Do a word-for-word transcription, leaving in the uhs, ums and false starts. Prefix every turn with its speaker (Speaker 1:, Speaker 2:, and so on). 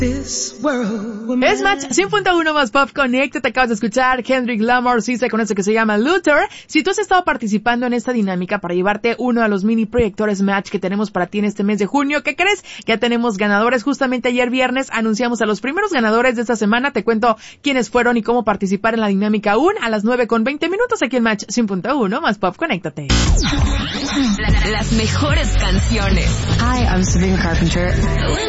Speaker 1: Es Match cien punto uno más Pop Connect. Te acabas de escuchar Kendrick Lamar, Sisa, con esto que se llama Luther. Si tú has estado participando en esta dinámica para llevarte uno de los mini proyectores Match que tenemos para ti en este mes de junio, ¿qué crees? Ya tenemos ganadores. Justamente ayer viernes anunciamos a los primeros ganadores de esta semana. Te cuento quiénes fueron y cómo participar en la dinámica aún a las nueve con veinte minutos aquí en Match cien punto uno más Pop. Conéctate.
Speaker 2: Las mejores canciones.
Speaker 3: Hi, I'm Sabrina Carpenter.